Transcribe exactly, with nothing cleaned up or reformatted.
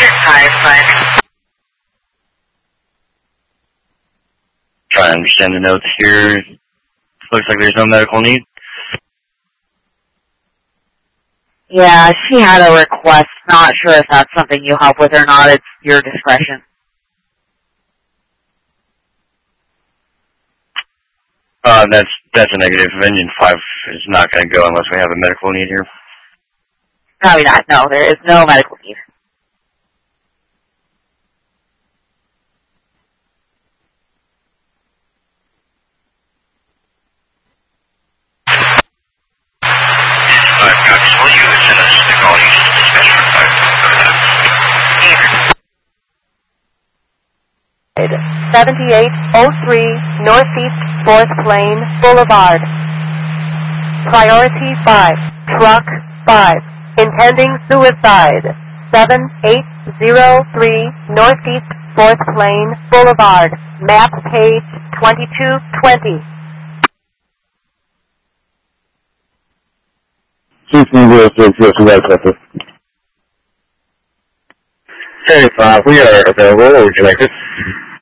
five. Trying to understand the notes here. Looks like there's no medical need. Yeah, she had a request. Not sure if that's something you help with or not. It's your discretion. Uh, that's that's a negative. Engine five is not going to go unless we have a medical need here. Probably not. No, there is no medical need. seventy-eight oh three Northeast fourth Plain Boulevard. Priority five, Truck five, intending suicide. seven eight zero three Northeast fourth Plain Boulevard. Map page twenty-two twenty. thirty-five, we are available. What would you like this?